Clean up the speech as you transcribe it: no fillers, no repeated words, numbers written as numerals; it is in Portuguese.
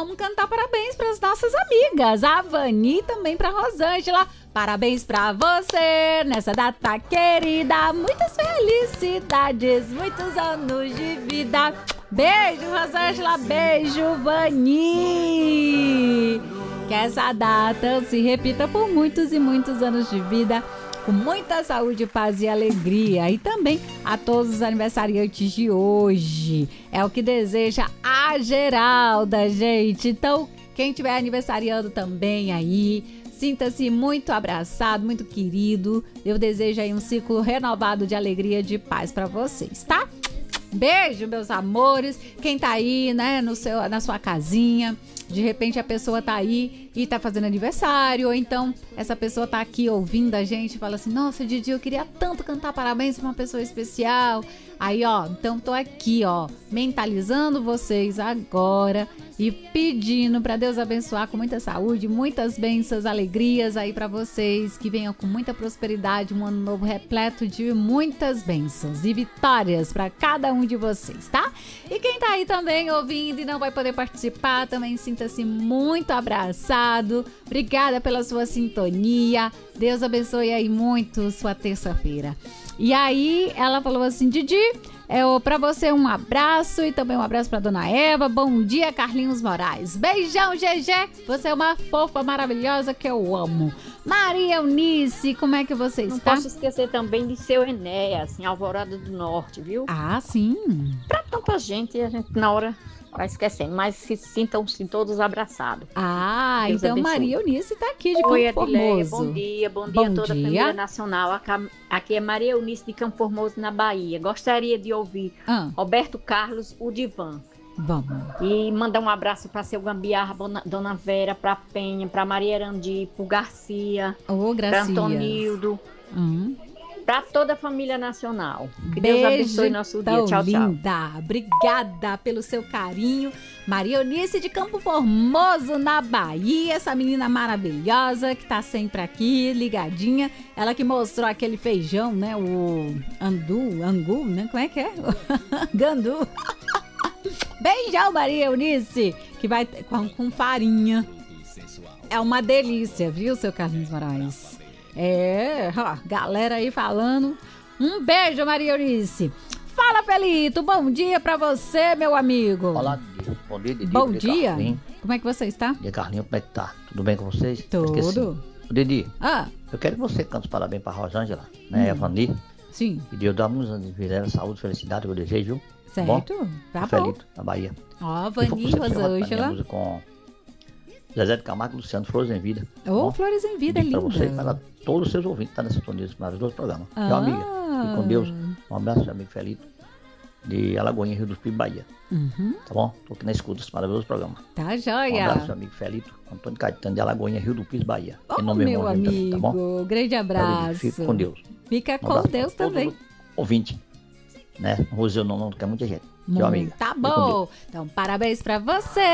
vamos cantar parabéns para as nossas amigas, a Vani e também para Rosângela. Parabéns para você nessa data querida. Muitas felicidades, muitos anos de vida. Beijo, Rosângela. Beijo, Vani. Que essa data se repita por muitos e muitos anos de vida, com muita saúde, paz e alegria. E também a todos os aniversariantes de hoje. É o que deseja a Geralda, gente. Então, quem estiver aniversariando também aí, sinta-se muito abraçado, muito querido. Eu desejo aí um ciclo renovado de alegria e de paz para vocês, tá? Beijo, meus amores. Quem tá aí, né, na sua casinha, de repente a pessoa tá aí e tá fazendo aniversário, ou então essa pessoa tá aqui ouvindo a gente e fala assim: nossa, Didi, eu queria tanto cantar parabéns pra uma pessoa especial. Aí, ó, então tô aqui, ó, mentalizando vocês agora e pedindo pra Deus abençoar com muita saúde, muitas bênçãos, alegrias aí pra vocês, que venham com muita prosperidade, um ano novo repleto de muitas bênçãos e vitórias pra cada um de vocês, tá? E quem tá aí também ouvindo e não vai poder participar, também sinta-se muito abraçado. Obrigada pela sua sintonia. Deus abençoe aí muito sua terça-feira. E aí ela falou assim: Didi, pra você um abraço e também um abraço pra dona Eva. Bom dia, Carlinhos Moraes. Beijão, GG. Você é uma fofa maravilhosa que eu amo. Maria Eunice, como é que você está? Não posso esquecer também de seu Enéas, em Alvorada do Norte, viu? Ah, sim. Pra tanta gente, a gente na hora vai esquecendo, mas se sintam-se todos abraçados. Ah, Deus então abençoe. Maria Eunice tá aqui de Oi, Campo Formoso. Bom dia a toda a família nacional. Aqui é Maria Eunice de Campo Formoso, na Bahia. Gostaria de ouvir Roberto Carlos, o Divã. Vamos. E mandar um abraço para seu Gambiarra, Dona Vera, para Penha, para Maria Erandi, para Garcia, para Antonildo, para toda a família nacional. Que Deus abençoe nosso dia. Tchau, tchau. Linda. Obrigada pelo seu carinho. Maria Eunice de Campo Formoso, na Bahia. Essa menina maravilhosa que tá sempre aqui, ligadinha. Ela que mostrou aquele feijão, né? O angu, né? Como é que é? Gandu. Beijão, Maria Eunice, que vai com farinha. É uma delícia, viu, seu Carlinhos Moraes? Galera aí falando. Um beijo, Maria Eunice. Fala, Felito, bom dia pra você, meu amigo. Olá, bom dia, Didi. Bom dia. Carlinho. Como é que você está? E Carlinho, como é que tá? Tudo bem com vocês? Tudo. Didi, eu quero que você cante os parabéns pra Rosângela, né, Evani. Sim. E Deus dá muitos anos de vida, saúde, felicidade, que eu desejo, viu? Certo, bom? Tá bom. Felito, na Bahia. Ó, Vani, Rosângela. Com Zezé de Camargo e Luciano, Flores em Vida. Flores em Vida, é linda. Pra você e para todos os seus ouvintes, tá nessa sintonia dos maravilhosos programas. Meu amiga, fique com Deus. Um abraço, meu amigo Felito, de Alagoinha, Rio dos Pibos, Bahia. Tá bom? Tô aqui na escuta desse maravilhoso programa. Tá joia. Um abraço, meu amigo Felito, Antônio Caetano, de Alagoinha, Rio dos Pibos, Bahia. Meu amigo, tá bom? Grande abraço. Fique com Deus. Fica com Deus também. Ouvinte, né? Não vou dizer o nome, não, que é muita gente. Tchau, amiga. Tá bom. Então, parabéns pra você.